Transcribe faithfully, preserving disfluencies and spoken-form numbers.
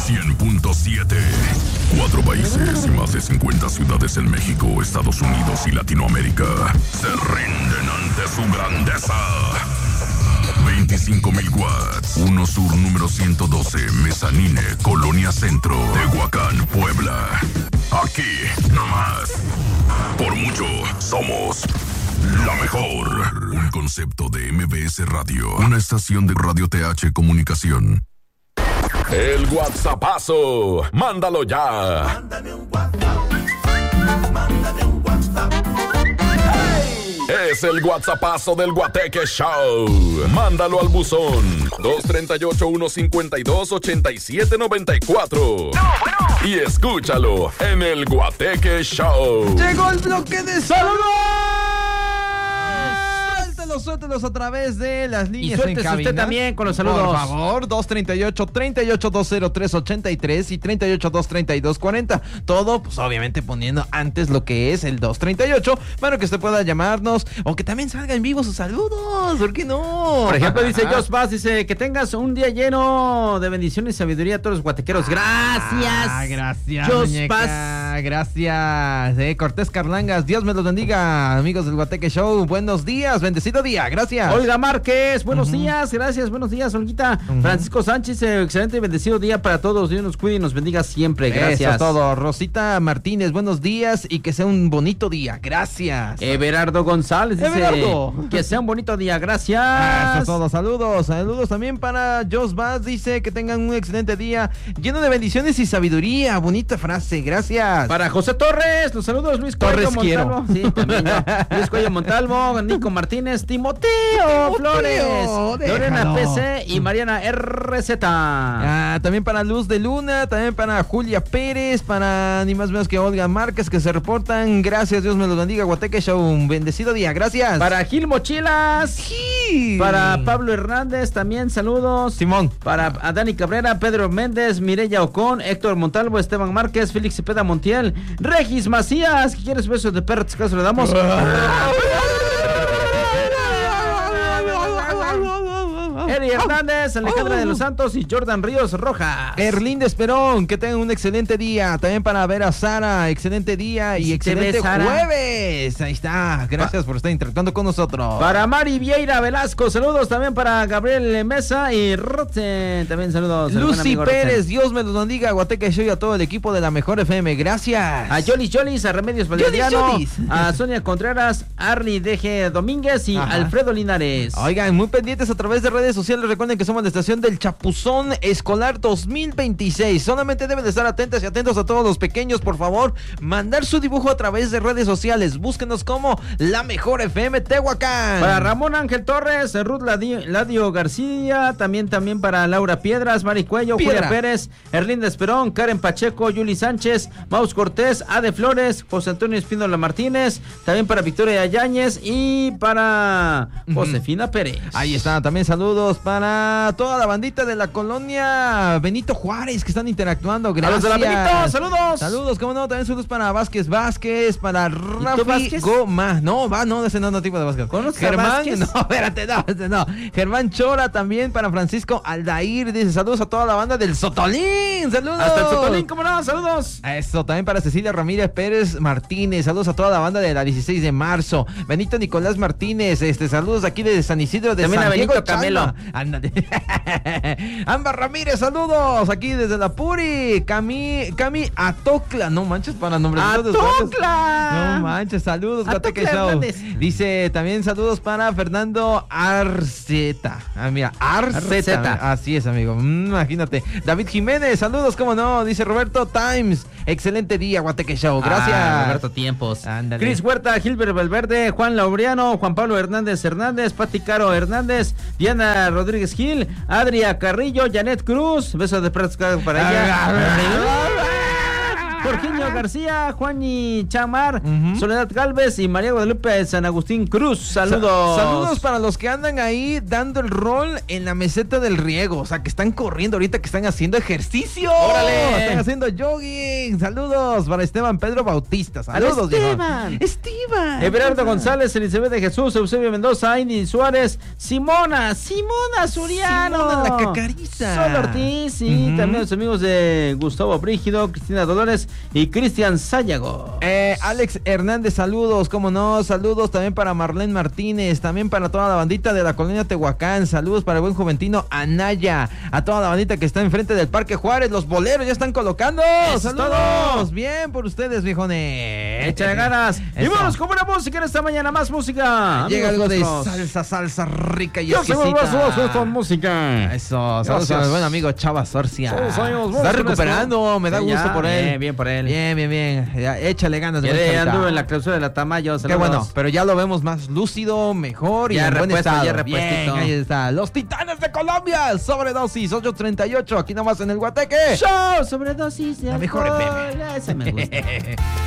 cien punto siete. Cuatro países y más de cincuenta ciudades en México, Estados Unidos y Latinoamérica se rinden ante su grandeza. veinticinco mil watts. uno Sur número ciento doce, Mezanine, Colonia Centro, Tehuacán, Puebla. Aquí, nomás. Por mucho, somos la mejor. Un concepto de M B S Radio. Una estación de Radio T H Comunicación. El WhatsAppazo. Mándalo ya. Mándame un WhatsApp. Mándame un WhatsApp. Es el WhatsAppazo del Guateque Show. Mándalo al buzón dos tres ocho, uno cinco dos, ocho siete nueve cuatro. No, bueno. Y escúchalo en el Guateque Show. Llegó el bloque de saludos. Suéltelos, suéltelos a través de las líneas en cabina. Y suéltese usted también con los saludos. Por favor, dos tres ocho, tres ocho dos cero tres ocho tres y tres ocho dos, tres dos cuatro cero. Todo, pues obviamente poniendo antes lo que es el dos tres ocho para que usted pueda llamarnos o que también salga en vivo sus saludos. ¿Por qué no? Por ejemplo, dice Jos Paz, dice que tengas un día lleno de bendiciones y sabiduría a todos los guatequeros. Gracias. Ah, gracias, Jos muñeca. Paz. Gracias. Eh, Cortés Carlangas, Dios me los bendiga, amigos del Guateque Show. Buenos días, bendecido día, gracias. Olga Márquez, buenos uh-huh. días, gracias, buenos días, Olguita. Uh-huh. Francisco Sánchez, eh, excelente y bendecido día para todos. Dios nos cuide y nos bendiga siempre, gracias. Eso es todo. Rosita Martínez, buenos días y que sea un bonito día, gracias. Everardo González dice Everardo. que sea un bonito día, gracias. Eso es todo, saludos, saludos también para Jos Bass, dice que tengan un excelente día lleno de bendiciones y sabiduría, bonita frase, gracias. Para José Torres, los saludos, Luis Cuello Montalvo. Sí, también yo. Luis Cuello Montalvo, Nico Martínez, Timoteo, Timoteo Flores, Lorena P C y Mariana R Z. Ah, también para Luz de Luna, también para Julia Pérez, para ni más menos que Olga Márquez que se reportan. Gracias, Dios me los bendiga, Guateque Show, un bendecido día, gracias. Para Gil Mochilas, Gil. Para Pablo Hernández, también saludos. Simón. Para a Dani Cabrera, Pedro Méndez, Mireya Ocón, Héctor Montalvo, Esteban Márquez, Félix Cepeda Montiel, Regis Macías, ¿qué quieres besos de perro? ¿Qué le damos? Eri Hernández, Alejandra de los Santos y Jordan Ríos Rojas. Erlín Esperón, que tengan un excelente día. También para Vera Sara, excelente día y ¿Sí excelente ves, jueves. Ahí está, gracias pa- por estar interactuando con nosotros. Para Mari Vieira Velasco, saludos también para Gabriel Mesa y Rotzen, también saludos. Lucy Pérez, Rotzen. Dios me los bendiga, Guateque Show y a todo el equipo de la Mejor F M, gracias. A Yolis Yolis, a Remedios Valeriano, a Sonia Contreras, Arly D G Domínguez y Ajá. Alfredo Linares. Oigan, muy pendientes a través de redes sociales, recuerden que somos la estación del Chapuzón Escolar dos mil veintiséis. Solamente deben de estar atentas y atentos a todos los pequeños, por favor, mandar su dibujo a través de redes sociales. Búsquenos como La Mejor F M Tehuacán. Para Ramón Ángel Torres, Ruth Ladio, Ladio García, también también para Laura Piedras, Mari Cuello, Piedra. Julia Pérez, Erlinda Esperón, Karen Pacheco, Yuli Sánchez, Maus Cortés, Ade Flores, José Antonio Espíndola Martínez, también para Victoria Yáñez y para uh-huh. Josefina Pérez. Ahí está, también saludos para toda la bandita de la colonia Benito Juárez que están interactuando. Gracias. A los de la Benito, saludos. Saludos, cómo no, también saludos para Vázquez Vázquez, para Rafi Goma. No, va, no, ese no, no tipo de Vázquez. Germán, no, espérate, no, ese no. Germán Chora también para Francisco Aldair, dice saludos a toda la banda del Sotolín, saludos. Hasta el Sotolín, cómo no, saludos. Eso, también para Cecilia Ramírez Pérez Martínez, saludos a toda la banda de la dieciséis de marzo. Benito Nicolás Martínez, este, saludos aquí de San Isidro de también San a Benito Diego Camelo. Ándale. Ámbar Ramírez, saludos aquí desde la Puri. Cami, Cami Atocla, no manches para nombres. Atocla. No manches, saludos, Guateque Show. Dice también saludos para Fernando Arceta. Ah, mira, Arceta. Arceta. Así es, amigo. Mm, imagínate. David Jiménez, saludos, cómo no. Dice Roberto Times. Excelente día, Guateque Show. Gracias. Ah, Roberto Tiempos. Ándale. Cris Huerta, Gilbert Valverde, Juan Laureano, Juan Pablo Hernández Hernández, Pati Caro Hernández, Diana Rodríguez Gil, Adria Carrillo, Janet Cruz. Besos de práctica para ella. Jorginho García, Juani Chamar, Ujú. Soledad Galvez y María Guadalupe San Agustín Cruz. Saludos. Sa- saludos para los que andan ahí dando el rol en la meseta del riego. O sea, que están corriendo ahorita, que están haciendo ejercicio. ¡Órale! Están haciendo jogging. Saludos para Esteban Pedro Bautista. Saludos, viejo. Esteban. Esteban. Everardo González, Elizabeth de Jesús, Eusebio Mendoza, Indy Suárez, Simona, Simona Suriano, Simona la Cacarita. Sol Ortiz y Ujú. también los amigos de Gustavo Brígido, Cristina Dolores y Cristian Sayago. Eh, Alex Hernández, saludos, cómo no, saludos también para Marlene Martínez, también para toda la bandita de la colonia Tehuacán, saludos para el buen Juventino Anaya, a toda la bandita que está enfrente del Parque Juárez, los boleros ya están colocando, Eso es saludos, todo. bien por ustedes, viejones. Échale ganas. Y Eso. vamos con buena música en esta mañana, más música. Llega amigos algo de nuestros. salsa, salsa rica y Yo soy exquisita. más vos con música. Eso, saludos Gracias. a mi buen amigo Chava Sorcia. Saludos, amigos, Se vamos está con recuperando, esto. me da Sí, gusto ya, por él. bien, bien por él. Bien, bien, bien. Ya, échale ganas. Ya buen de- Chavita. anduvo en la clausura de la Tamayo. Qué Saludos. bueno, pero ya lo vemos más lúcido, mejor y Ya en buen repuesto, estado. ya repuestito. Bien, ahí está. Los Titanes de Colombia, sobredosis, ocho treinta y ocho, aquí nomás en el Guateque. Show, sobredosis de La mejor alcohol. M M. Ese me gusta.